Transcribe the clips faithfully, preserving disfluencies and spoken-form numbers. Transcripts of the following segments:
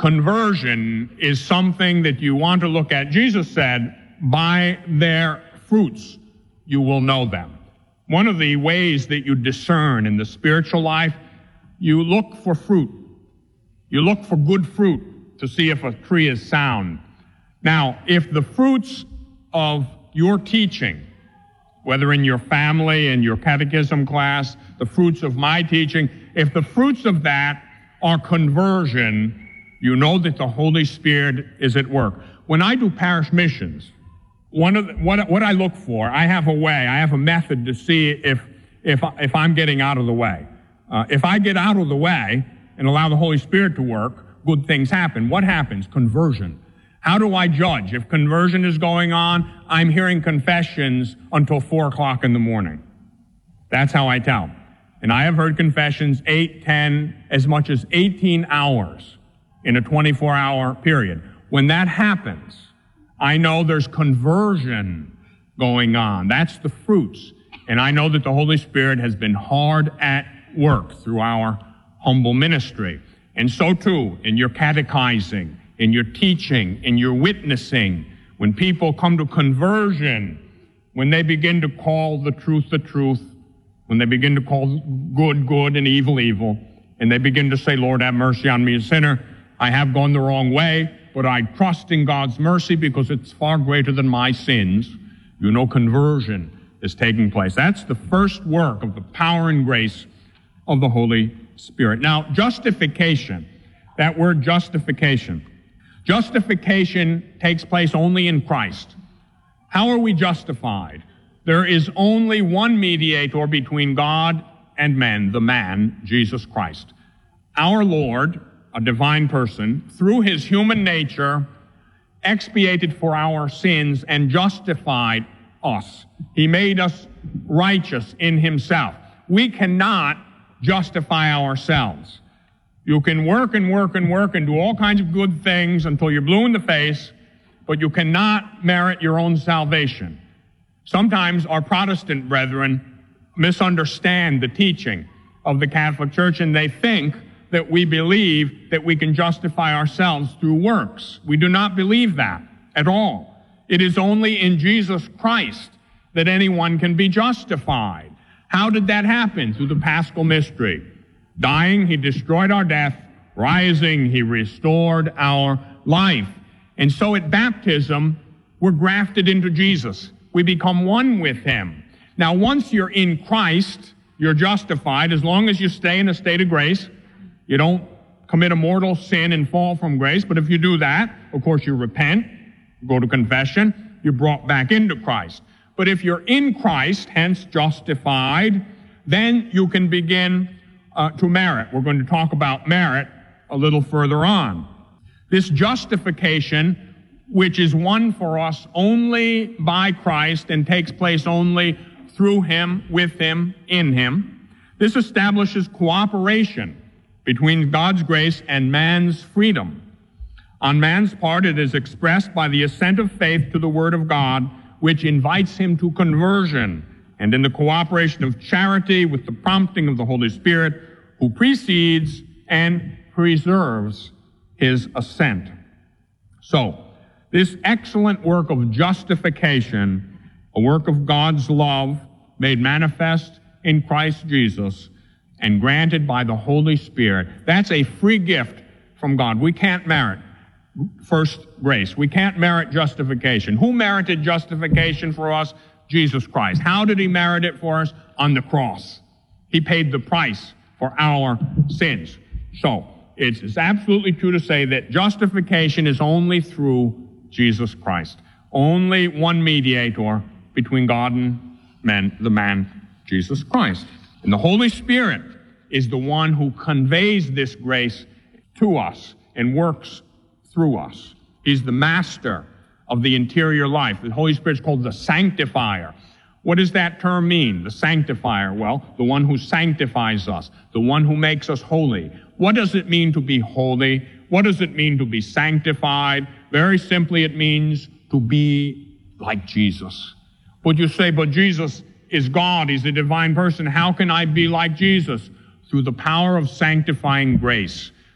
conversion is something that you want to look at. Jesus said, by their fruits you will know them. One of the ways that you discern in the spiritual life, you look for fruit. You look for good fruit to see if a tree is sound. Now, if the fruits of your teaching, whether in your family, in your catechism class, the fruits of my teaching, if the fruits of that are conversion, you know that the Holy Spirit is at work. When I do parish missions, one of the, what, what I look for, I have a way, I have a method to see if, if, if I'm getting out of the way. Uh, if I get out of the way and allow the Holy Spirit to work, good things happen. What happens? Conversion. How do I judge? If conversion is going on, I'm hearing confessions until four o'clock in the morning. That's how I tell. And I have heard confessions eight, ten, as much as eighteen hours in a twenty-four hour period. When that happens, I know there's conversion going on. That's the fruits. And I know that the Holy Spirit has been hard at work through our humble ministry. And so too, in your catechizing, in your teaching, in your witnessing, when people come to conversion, when they begin to call the truth the truth, when they begin to call good good and evil evil, and they begin to say, Lord, have mercy on me, a sinner. I have gone the wrong way, but I trust in God's mercy because it's far greater than my sins. You know, conversion is taking place. That's the first work of the power and grace of the Holy Spirit. Now, justification, that word justification. Justification takes place only in Christ. How are we justified? There is only one mediator between God and men, the man, Jesus Christ. Our Lord, a divine person, through his human nature, expiated for our sins and justified us. He made us righteous in himself. We cannot justify ourselves. You can work and work and work and do all kinds of good things until you're blue in the face, but you cannot merit your own salvation. Sometimes our Protestant brethren misunderstand the teaching of the Catholic Church, and they think that we believe that we can justify ourselves through works. We do not believe that at all. It is only in Jesus Christ that anyone can be justified. How did that happen? Through the Paschal mystery. Dying, he destroyed our death. Rising, he restored our life. And so at baptism, we're grafted into Jesus. We become one with him. Now, once you're in Christ, you're justified as long as you stay in a state of grace. You don't commit a mortal sin and fall from grace. But if you do that, of course, you repent, you go to confession, you're brought back into Christ. But if you're in Christ, hence justified, then you can begin uh, to merit. We're going to talk about merit a little further on. This justification, which is won for us only by Christ and takes place only through him, with him, in him, this establishes cooperation between God's grace and man's freedom. On man's part, it is expressed by the assent of faith to the Word of God, which invites him to conversion, and in the cooperation of charity with the prompting of the Holy Spirit, who precedes and preserves his assent. So, this excellent work of justification, a work of God's love made manifest in Christ Jesus and granted by the Holy Spirit, that's a free gift from God. We can't merit first grace. We can't merit justification. Who merited justification for us? Jesus Christ. How did he merit it for us? On the cross. He paid the price for our sins. So, it's, it's absolutely true to say that justification is only through Jesus Christ. Only one mediator between God and men, the man, Jesus Christ. And the Holy Spirit is the one who conveys this grace to us and works through us. He's the master of the interior life. The Holy Spirit is called the sanctifier. What does that term mean, the sanctifier? Well, the one who sanctifies us, the one who makes us holy. What does it mean to be holy? What does it mean to be sanctified? Very simply, it means to be like Jesus. Would you say, but Jesus is God, he's a divine person. How can I be like Jesus? Through the power of sanctifying grace,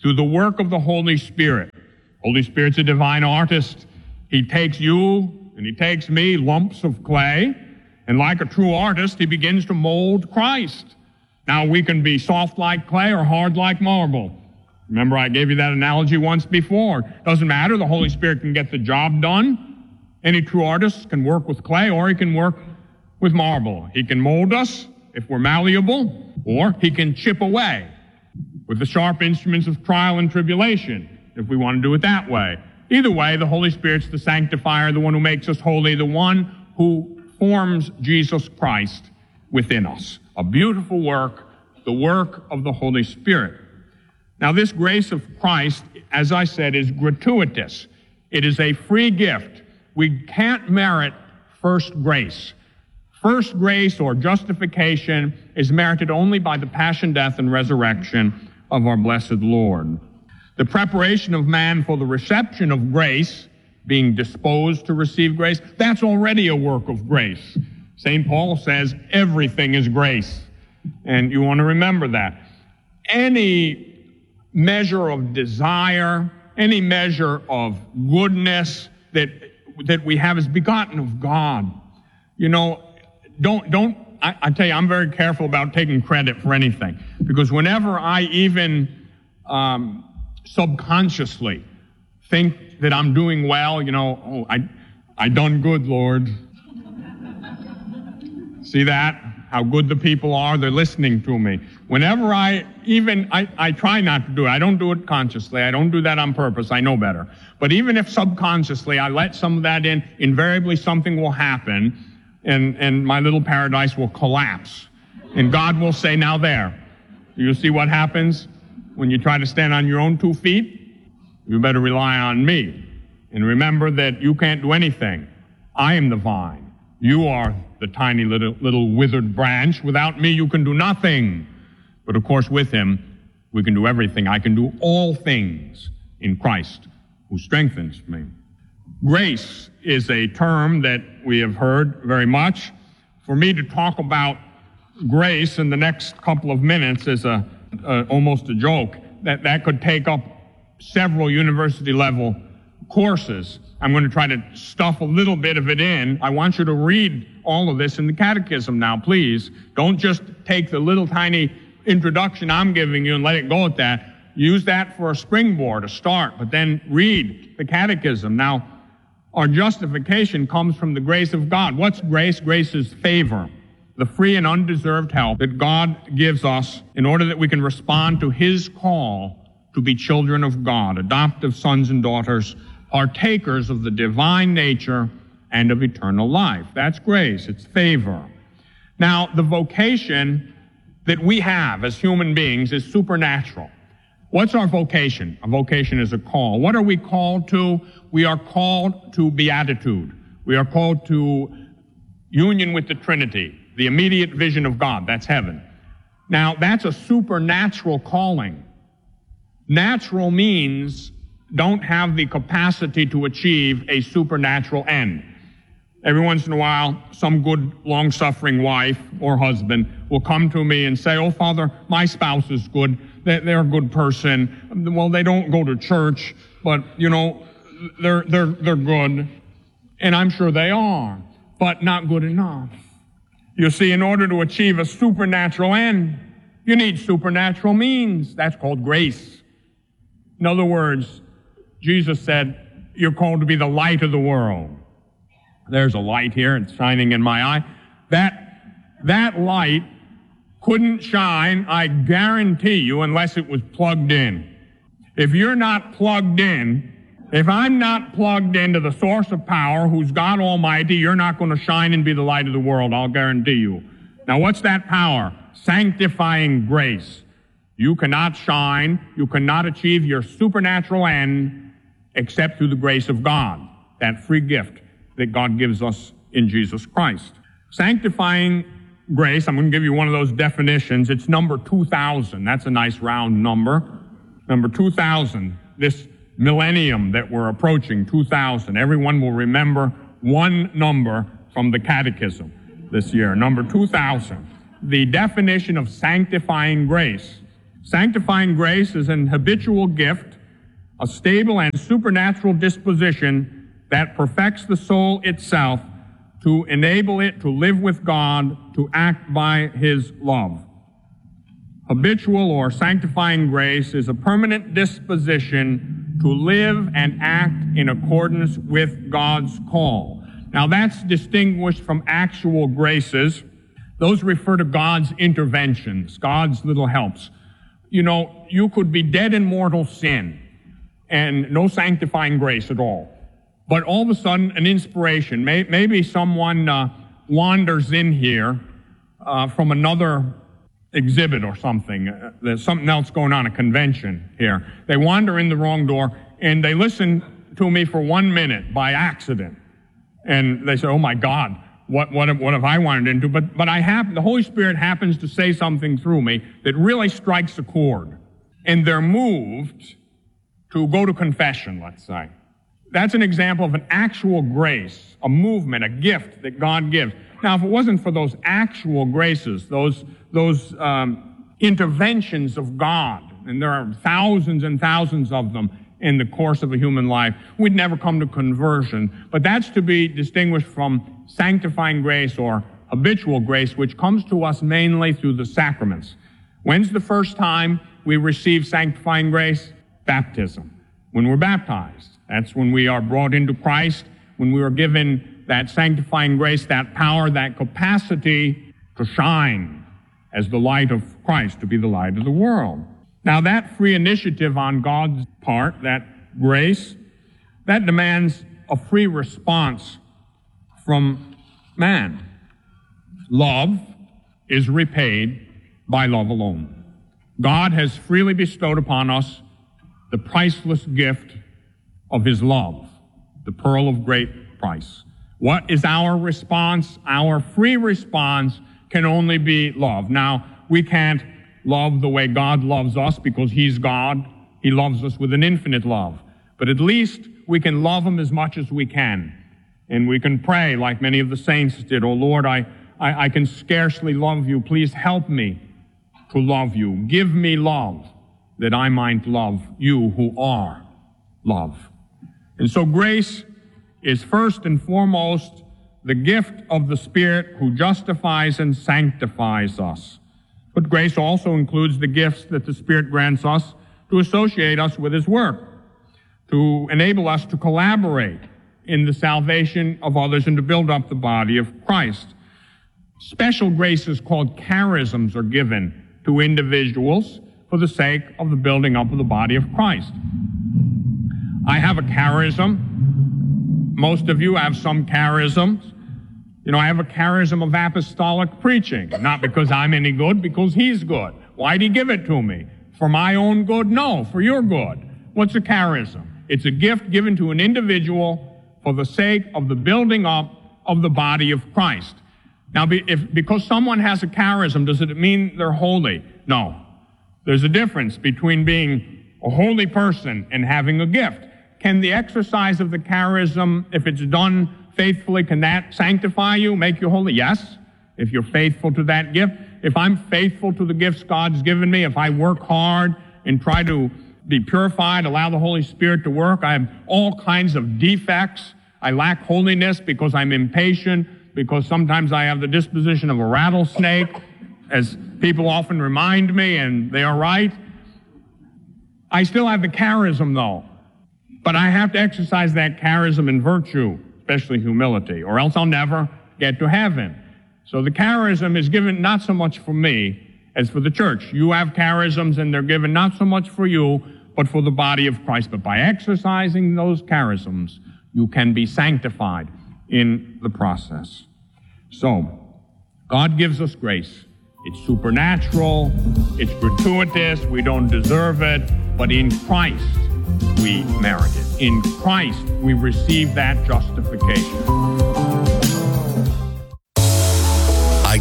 through the work of the Holy Spirit. Holy Spirit's a divine artist. He takes you and he takes me, lumps of clay, and like a true artist, he begins to mold Christ. Now, we can be soft like clay or hard like marble. Remember, I gave you that analogy once before. Doesn't matter. The Holy Spirit can get the job done. Any true artist can work with clay, or he can work with marble. He can mold us if we're malleable, or he can chip away with the sharp instruments of trial and tribulation, if we want to do it that way. Either way, the Holy Spirit's the sanctifier, the one who makes us holy, the one who forms Jesus Christ within us. A beautiful work, the work of the Holy Spirit. Now, this grace of Christ, as I said, is gratuitous. It is a free gift. We can't merit first grace. First grace or justification is merited only by the passion, death, and resurrection of our blessed Lord. The preparation of man for the reception of grace, being disposed to receive grace, that's already a work of grace. Saint Paul says everything is grace, and you want to remember that. Any measure of desire, any measure of goodness that that we have is begotten of God. You know, don't, don't, I, I tell you, I'm very careful about taking credit for anything, because whenever I even um, subconsciously think that I'm doing well, you know, oh, I, I done good, Lord. See that? How good the people are, they're listening to me. Whenever I even, I, I try not to do it. I don't do it consciously. I don't do that on purpose. I know better. But even if subconsciously I let some of that in, invariably something will happen, and, and my little paradise will collapse. And God will say, now there. You see what happens when you try to stand on your own two feet? You better rely on me. And remember that you can't do anything. I am the vine. You are the tiny little, little withered branch. Without me, you can do nothing. But of course, with him, we can do everything. I can do all things in Christ, who strengthens me. Grace is a term that we have heard very much. For me to talk about grace in the next couple of minutes is a, a almost a joke. That, that could take up several university-level courses. I'm going to try to stuff a little bit of it in. I want you to read all of this in the catechism now, please. Don't just take the little tiny introduction I'm giving you and let it go at that. Use that for a springboard, a start, but then read the catechism. Now, our justification comes from the grace of God. What's grace? Grace is favor, the free and undeserved help that God gives us in order that we can respond to his call to be children of God, adoptive sons and daughters, partakers of the divine nature and of eternal life. That's grace. It's favor. Now, the vocation that we have as human beings is supernatural. What's our vocation? A vocation is a call. What are we called to? We are called to beatitude. We are called to union with the Trinity, the immediate vision of God. That's heaven. Now, that's a supernatural calling. Natural means don't have the capacity to achieve a supernatural end. Every once in a while, some good, long-suffering wife or husband will come to me and say, oh, Father, my spouse is good. They're a good person. Well, they don't go to church, but, you know, they're, they're, they're good. And I'm sure they are, but not good enough. You see, in order to achieve a supernatural end, you need supernatural means. That's called grace. In other words, Jesus said, you're called to be the light of the world. There's a light here, it's shining in my eye. That, that light couldn't shine, I guarantee you, unless it was plugged in. If you're not plugged in, if I'm not plugged into the source of power, who's God Almighty, you're not going to shine and be the light of the world, I'll guarantee you. Now, what's that power? Sanctifying grace. You cannot shine, you cannot achieve your supernatural end except through the grace of God, that free gift that God gives us in Jesus Christ. Sanctifying grace, I'm going to give you one of those definitions. It's number two thousand. That's a nice round number. Number two thousand, this millennium that we're approaching, two thousand. Everyone will remember one number from the catechism this year, number two thousand. The definition of sanctifying grace. Sanctifying grace is an habitual gift, a stable and supernatural disposition that perfects the soul itself to enable it to live with God, to act by His love. Habitual or sanctifying grace is a permanent disposition to live and act in accordance with God's call. Now that's distinguished from actual graces. Those refer to God's interventions, God's little helps. You know, you could be dead in mortal sin and no sanctifying grace at all. But all of a sudden, an inspiration. May, maybe someone uh, wanders in here uh, from another exhibit or something. Uh, there's something else going on, a convention here. They wander in the wrong door, and they listen to me for one minute by accident. And they say, oh my God, what what, what have I wandered into? But but I have, the Holy Spirit happens to say something through me that really strikes a chord. And they're moved to go to confession, let's say. That's an example of an actual grace, a movement, a gift that God gives. Now, if it wasn't for those actual graces, those those um, interventions of God, and there are thousands and thousands of them in the course of a human life, we'd never come to conversion. But that's to be distinguished from sanctifying grace or habitual grace, which comes to us mainly through the sacraments. When's the first time we receive sanctifying grace? Baptism. When we're baptized. That's when we are brought into Christ, when we are given that sanctifying grace, that power, that capacity to shine as the light of Christ, to be the light of the world. Now that free initiative on God's part, that grace, that demands a free response from man. Love is repaid by love alone. God has freely bestowed upon us the priceless gift of His love, the pearl of great price. What is our response? Our free response can only be love. Now, we can't love the way God loves us because He's God. He loves us with an infinite love. But at least we can love Him as much as we can. And we can pray like many of the saints did, oh Lord, I, I, I can scarcely love You. Please help me to love You. Give me love that I might love You who are love. And so grace is first and foremost the gift of the Spirit who justifies and sanctifies us. But grace also includes the gifts that the Spirit grants us to associate us with His work, to enable us to collaborate in the salvation of others and to build up the body of Christ. Special graces called charisms are given to individuals for the sake of the building up of the body of Christ. I have a charism. Most of you have some charisms. You know, I have a charism of apostolic preaching, not because I'm any good, because He's good. Why'd He give it to me? For my own good? No, for your good. What's a charism? It's a gift given to an individual for the sake of the building up of the body of Christ. Now, if, because someone has a charism, does it mean they're holy? No. There's a difference between being a holy person and having a gift. Can the exercise of the charism, if it's done faithfully, can that sanctify you, make you holy? Yes, if you're faithful to that gift. If I'm faithful to the gifts God's given me, if I work hard and try to be purified, allow the Holy Spirit to work, I have all kinds of defects. I lack holiness because I'm impatient, because sometimes I have the disposition of a rattlesnake, as people often remind me, and they are right. I still have the charism, though. But I have to exercise that charism in virtue, especially humility, or else I'll never get to heaven. So the charism is given not so much for me as for the church. You have charisms, and they're given not so much for you, but for the body of Christ. But by exercising those charisms, you can be sanctified in the process. So, God gives us grace. It's supernatural, it's gratuitous, we don't deserve it, but in Christ we merit it. In Christ we receive that justification. I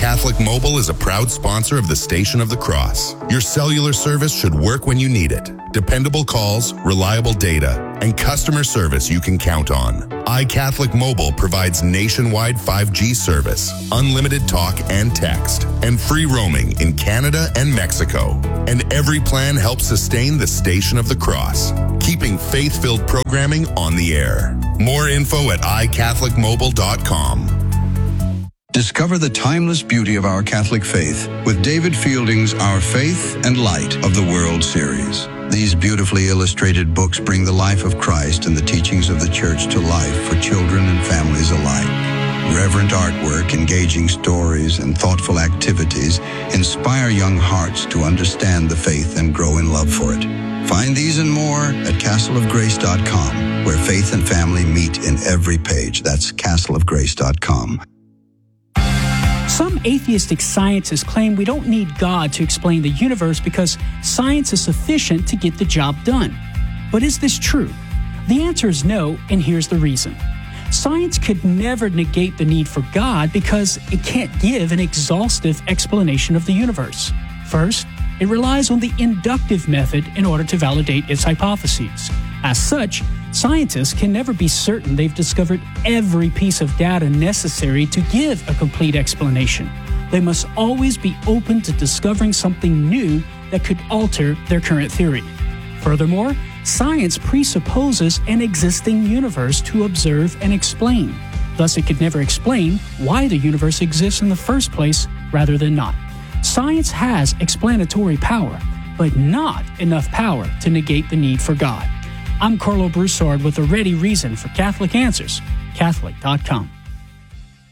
iCatholic Mobile is a proud sponsor of the Station of the Cross. Your cellular service should work when you need it. Dependable calls, reliable data, and customer service you can count on. iCatholic Mobile provides nationwide five G service, unlimited talk and text, and free roaming in Canada and Mexico. And every plan helps sustain the Station of the Cross, keeping faith-filled programming on the air. More info at i catholic mobile dot com. Discover the timeless beauty of our Catholic faith with David Fielding's Our Faith and Light of the World series. These beautifully illustrated books bring the life of Christ and the teachings of the Church to life for children and families alike. Reverent artwork, engaging stories, and thoughtful activities inspire young hearts to understand the faith and grow in love for it. Find these and more at castle of grace dot com, where faith and family meet in every page. That's castle of grace dot com. Some atheistic scientists claim we don't need God to explain the universe because science is sufficient to get the job done. But is this true? The answer is no, and here's the reason. Science could never negate the need for God because it can't give an exhaustive explanation of the universe. First, it relies on the inductive method in order to validate its hypotheses. As such, scientists can never be certain they've discovered every piece of data necessary to give a complete explanation. They must always be open to discovering something new that could alter their current theory. Furthermore, science presupposes an existing universe to observe and explain. Thus, it could never explain why the universe exists in the first place rather than not. Science has explanatory power, but not enough power to negate the need for God. I'm Carlo Broussard with a ready reason for Catholic Answers, catholic dot com.